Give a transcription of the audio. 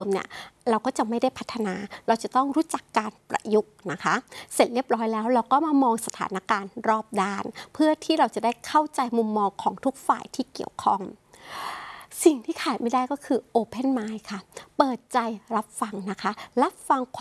เนี่ยเราก็จะไม่ได้พัฒนาเราจะต้องรู้จักการประยุกต์นะคะเสร็จเรียบร้อยแล้วเราก็มามองสถานการณ์รอบด้านเพื่อที่เราจะได้เข้าใจมุมมองของทุกฝ่ายที่เกี่ยวข้องสิ่งที่ขาดไม่ได้ก็คือ Open Mind ค่ะเปิดใจรับฟังนะคะรับฟังความ